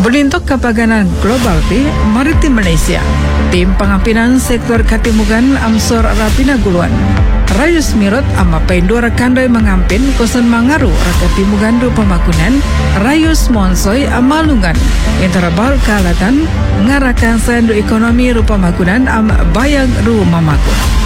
Bulintok kapaganan global ti maritim Malaysia. Tim pengampinan sektor katimugan Amsor Rapina Guluan. Rayus Mirot ama pendora kandoi mengampin kosan mangaru rakatimugan do pemakunan Rayus Monsoy amalungan. Intara bal kalatan ngarakan sendu ekonomi rupa makunan am bayang ru mamakun.